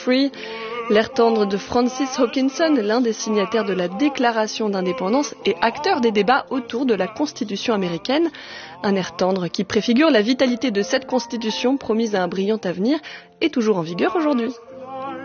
Free, l'air tendre de Francis Hopkinson, l'un des signataires de la Déclaration d'indépendance et acteur des débats autour de la Constitution américaine. Un air tendre qui préfigure la vitalité de cette Constitution promise à un brillant avenir et toujours en vigueur aujourd'hui.